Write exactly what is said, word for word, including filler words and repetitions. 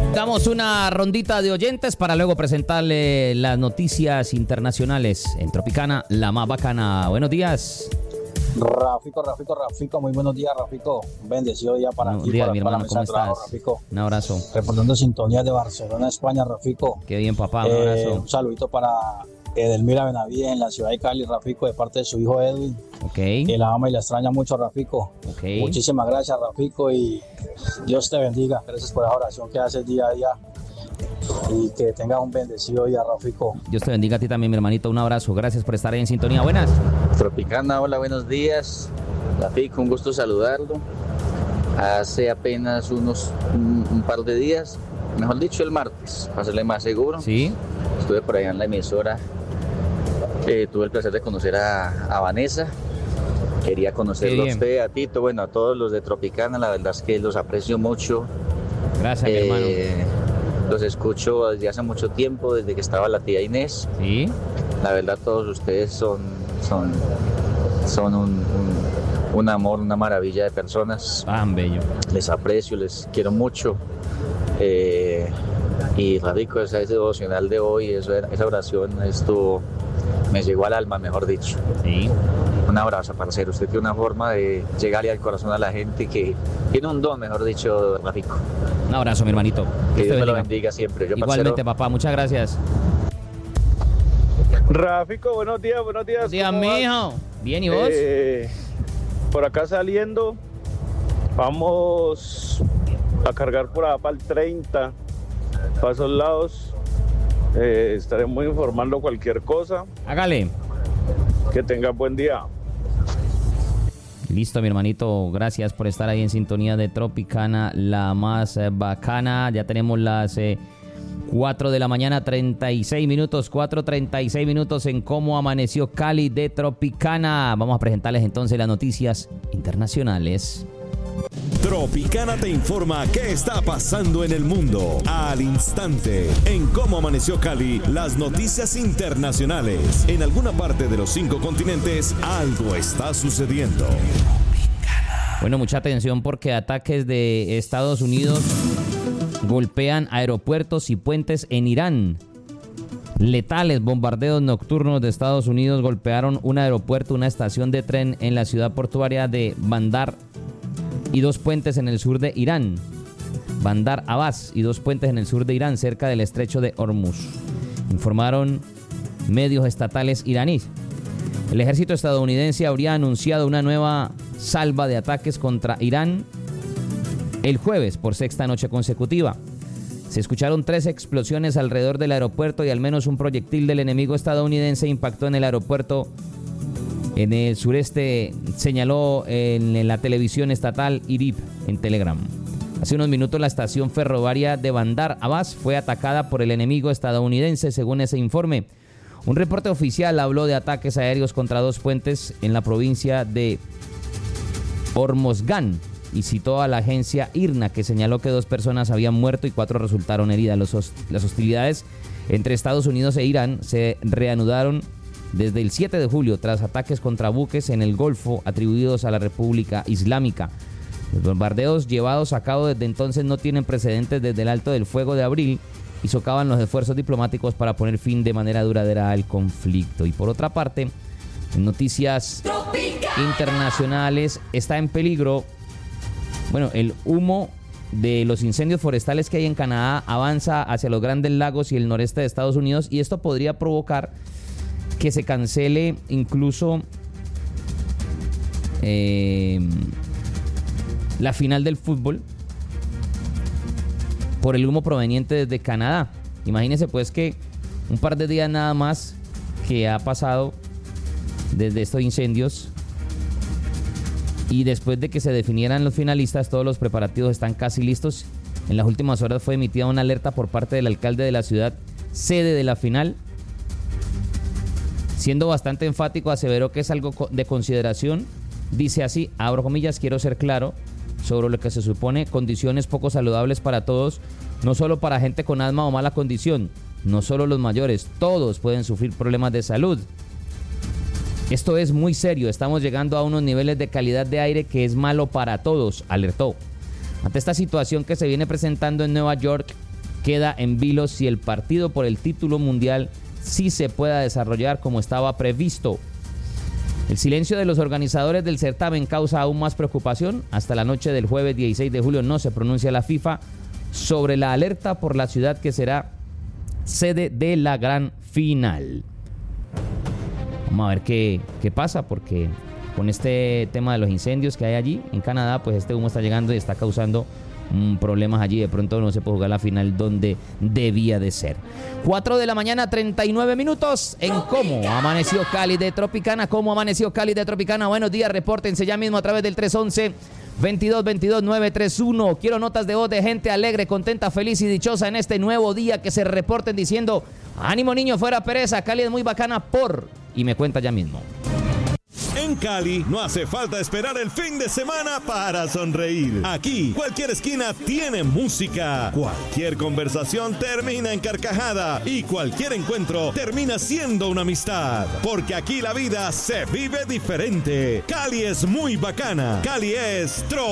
Damos una rondita de oyentes para luego presentarle las noticias internacionales en Tropicana, la más bacana. Buenos días. Rafico, Rafico, Rafico, muy buenos días, Rafico. Un bendecido día para Buenos ti, días, para, mi para hermano, la ¿cómo mesa de trabajo, estás? Rafico. Un abrazo. Reportando sintonía de Barcelona, España, Rafico. Qué bien, papá, un Eh, abrazo. un saludito para Edelmira Benavides en la ciudad de Cali, Rafico, de parte de su hijo Edwin, Ok, que la ama y la extraña mucho, Rafico. ok. Muchísimas gracias, Rafico, y Dios te bendiga. Gracias por esa oración que haces día a día y que tengas un bendecido día, Rafico. Dios te bendiga a ti también, mi hermanito. Un abrazo. Gracias por estar ahí en sintonía. Buenas. Tropicana, hola, buenos días. Rafico, un gusto saludarlo. Hace apenas unos un, un par de días, mejor dicho el martes, para serle más seguro, Sí. estuve por allá en la emisora. Eh, tuve el placer de conocer a, a Vanessa. Quería conocerlo a bien. usted, a Tito, bueno, a todos los de Tropicana. La verdad es que los aprecio mucho. Gracias, mi hermano. Eh, los escucho desde hace mucho tiempo, desde que estaba la tía Inés. Sí. La verdad, todos ustedes son, son, son un, un, un amor, una maravilla de personas. Tan bello. Les aprecio, les quiero mucho. Eh, y Rafico, ese devocional de hoy, eso era- esa oración estuvo, me llegó al alma, mejor dicho. Sí. Un abrazo, parcero. Usted tiene una forma de llegarle al corazón a la gente que tiene un don, mejor dicho, Rafico. Un abrazo, mi hermanito. Que Dios te Dios me lo bendiga. bendiga siempre. Yo, Igualmente, parcero, papá. Muchas gracias. Rafico, buenos días, buenos días. Buenos días, ¿cómo vas? mijo. Bien, ¿y vos? Eh, por acá saliendo, vamos a cargar por acá para el treinta, para esos lados. Eh, estaremos informando cualquier cosa. Hágale. Que tengas buen día. Listo, mi hermanito. Gracias por estar ahí en sintonía de Tropicana, la más eh, bacana. Ya tenemos las eh, cuatro de la mañana, treinta y seis minutos. cuatro treinta y seis minutos en cómo amaneció Cali de Tropicana. Vamos a presentarles entonces las noticias internacionales. Tropicana te informa qué está pasando en el mundo al instante. En cómo amaneció Cali, las noticias internacionales. En alguna parte de los cinco continentes, algo está sucediendo. Bueno, mucha atención porque ataques de Estados Unidos golpean aeropuertos y puentes en Irán. Letales bombardeos nocturnos de Estados Unidos golpearon un aeropuerto, una estación de tren en la ciudad portuaria de Bandar y dos puentes en el sur de Irán. Bandar Abbas y dos puentes en el sur de Irán, cerca del estrecho de Hormuz, informaron medios estatales iraníes. El ejército estadounidense habría anunciado una nueva salva de ataques contra Irán el jueves por sexta noche consecutiva. Se escucharon tres explosiones alrededor del aeropuerto y al menos un proyectil del enemigo estadounidense impactó en el aeropuerto en el sureste, señaló en la televisión estatal I R I B en Telegram. Hace unos minutos la estación ferroviaria de Bandar Abbas fue atacada por el enemigo estadounidense, según ese informe. Un reporte oficial habló de ataques aéreos contra dos puentes en la provincia de Hormozgán y citó a la agencia I R N A, que señaló que dos personas habían muerto y cuatro resultaron heridas. Los host- las hostilidades entre Estados Unidos e Irán se reanudaron desde el siete de julio tras ataques contra buques en el Golfo atribuidos a la República Islámica. Los bombardeos llevados a cabo desde entonces no tienen precedentes desde el alto del fuego de abril y socavan los esfuerzos diplomáticos para poner fin de manera duradera al conflicto. Y por otra parte, en noticias internacionales, está en peligro, bueno, el humo de los incendios forestales que hay en Canadá avanza hacia los Grandes Lagos y el noreste de Estados Unidos, y esto podría provocar que se cancele incluso eh, la final del fútbol por el humo proveniente desde Canadá. Imagínense pues que un par de días nada más que ha pasado desde estos incendios y después de que se definieran los finalistas, todos los preparativos están casi listos. En las últimas horas fue emitida una alerta por parte del alcalde de la ciudad sede de la final. Siendo bastante enfático, aseveró que es algo de consideración. Dice así, abro comillas, quiero ser claro sobre lo que se supone condiciones poco saludables para todos, no solo para gente con asma o mala condición, no solo los mayores, todos pueden sufrir problemas de salud. Esto es muy serio, estamos llegando a unos niveles de calidad de aire que es malo para todos, alertó. Ante esta situación que se viene presentando en Nueva York, queda en vilo si el partido por el título mundial sí se pueda desarrollar como estaba previsto. El silencio de los organizadores del certamen causa aún más preocupación. Hasta la noche del jueves dieciséis de julio no se pronuncia la FIFA sobre la alerta por la ciudad que será sede de la gran final. Vamos a ver qué, qué pasa, porque con este tema de los incendios que hay allí en Canadá, pues este humo está llegando y está causando mm, problemas allí. De pronto no se puede jugar la final donde debía de ser. cuatro de la mañana, treinta y nueve minutos en Cómo Amaneció Cali de Tropicana. ¿Cómo Amaneció Cali de Tropicana? Buenos días, repórtense ya mismo a través del tres once, veintidós veintidós, nueve treinta y uno. Quiero notas de voz de gente alegre, contenta, feliz y dichosa en este nuevo día, que se reporten diciendo: ánimo niño, fuera pereza, Cali es muy bacana por... Y me cuenta ya mismo. En Cali no hace falta esperar el fin de semana para sonreír. Aquí, cualquier esquina tiene música. Cualquier conversación termina en carcajada. Y cualquier encuentro termina siendo una amistad. Porque aquí la vida se vive diferente. Cali es muy bacana. Cali es Tro.